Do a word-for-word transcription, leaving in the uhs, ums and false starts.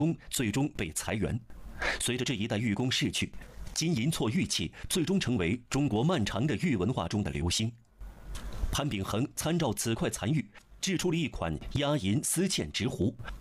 工最终被裁员。随着这一代玉工逝去，金银错玉器最终成为中国漫长的玉文化中的流星。潘秉衡参照此块残玉，制出了一款压银丝嵌直壶，